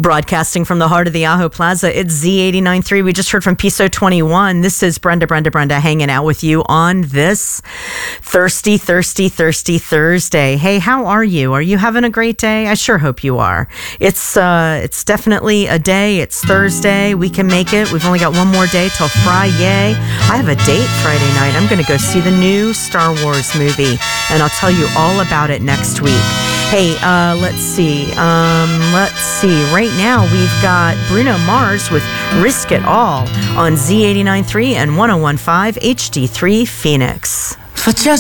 Broadcasting from the heart of the Ajo Plaza, it's Z89.3. We just heard from Piso 21. This is Brenda hanging out with you on this thirsty Thursday. Hey, how are you? Are you having a great day? I sure hope you are. It's definitely a day. It's Thursday. We can make it. We've only got one more day till Friday. I have a date Friday night. I'm going to go see the new Star Wars movie, and I'll tell you all about it next week. Hey, let's see. Right now, we've got Bruno Mars with Risk It All on Z89.3 and 101.5 HD3 Phoenix. For just